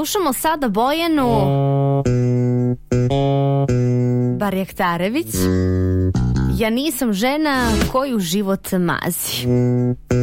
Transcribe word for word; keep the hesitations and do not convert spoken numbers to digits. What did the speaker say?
Slušamo sada Bojanu Barjaktarević. Ja nisam žena koju život mazi.